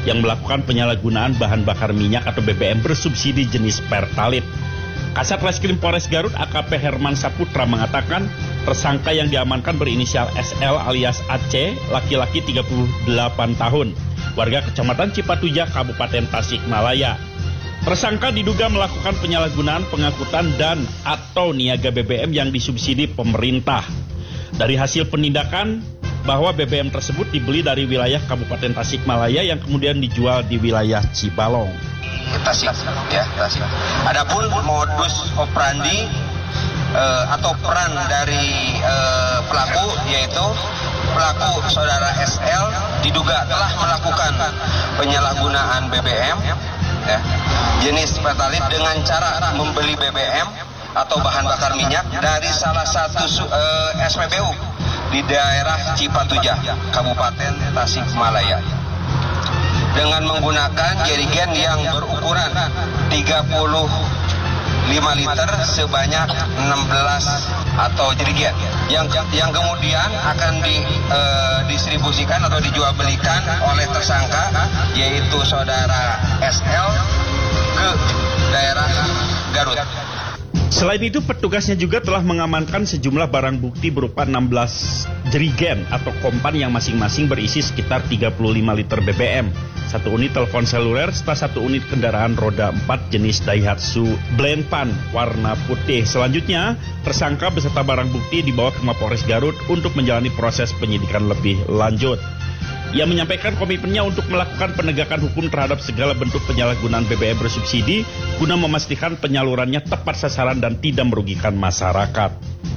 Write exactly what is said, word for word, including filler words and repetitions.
yang melakukan penyalahgunaan bahan bakar minyak atau B B M bersubsidi jenis Pertalite. Kasat Reskrim Polres Garut A K P Herman Saputra mengatakan tersangka yang diamankan berinisial S L alias A C, laki-laki tiga puluh delapan tahun, warga Kecamatan Cipatujah, Kabupaten Tasikmalaya. Tersangka diduga melakukan penyalahgunaan pengangkutan dan atau niaga B B M yang disubsidi pemerintah. Dari hasil penindakan bahwa B B M tersebut dibeli dari wilayah Kabupaten Tasikmalaya yang kemudian dijual di wilayah Cibalong. Tasik, ya, Tasik. Adapun modus operandi uh, atau peran dari uh, pelaku yaitu pelaku saudara S L diduga telah melakukan penyalahgunaan B B M ya, jenis Pertalite dengan cara membeli B B M atau bahan bakar minyak dari salah satu uh, S P B U di daerah Cipatujah, Kabupaten Tasikmalaya, dengan menggunakan jerigen yang berukuran tiga puluh lima liter sebanyak enam belas atau jerigen yang yang kemudian akan didistribusikan atau dijual belikan oleh tersangka yaitu saudara S L ke daerah Garut. Selain itu, petugasnya juga telah mengamankan sejumlah barang bukti berupa enam belas jerigen atau kompan yang masing-masing berisi sekitar tiga puluh lima liter B B M, satu unit telepon seluler, serta satu unit kendaraan roda empat jenis Daihatsu Blendpan warna putih. Selanjutnya, tersangka beserta barang bukti dibawa ke Mapolres Garut untuk menjalani proses penyidikan lebih lanjut. Ia menyampaikan komitmennya untuk melakukan penegakan hukum terhadap segala bentuk penyalahgunaan B B M bersubsidi guna memastikan penyalurannya tepat sasaran dan tidak merugikan masyarakat.